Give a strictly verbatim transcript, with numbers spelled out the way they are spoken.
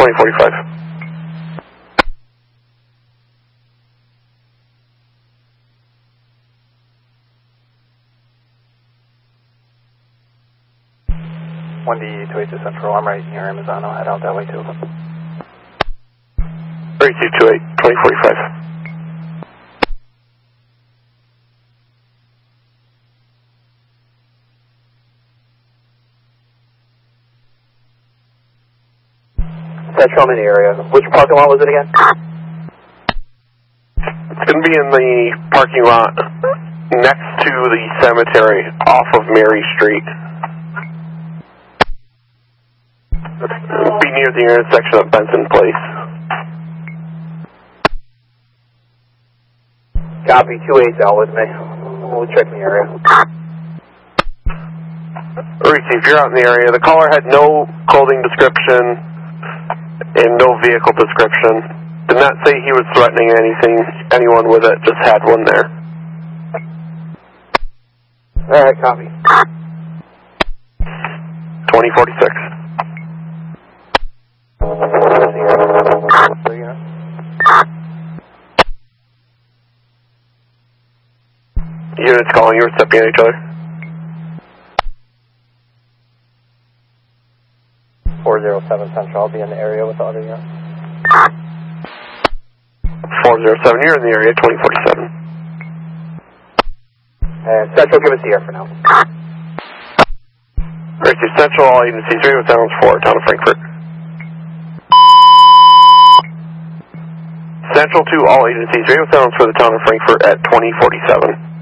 twenty forty-five. one D two eight to Central, I'm right near Amazon, I'll head out that way too. Receive two eight, twenty forty-five. Central, I'm in the area. Which parking lot was it again? It's going to be in the parking lot next to the cemetery off of Mary Street. It'll be near the intersection of Benson Place. Copy, two eight's out with me. We'll check the area. Receive, you're out in the area. The caller had no clothing description and no vehicle description. Did not say he was threatening anything, anyone with it, just had one there. Alright, copy. twenty forty-six. Units calling, you were stepping at each other. four zero seven Central, I'll be in the area with the other unit. four zero seven, you're in the area, twenty forty-seven. And Central, give us the air for now. Receive Central, all agencies, radio sounds for Town of Frankfurt. Central to all agencies, radio sounds for the Town of Frankfurt at twenty forty-seven.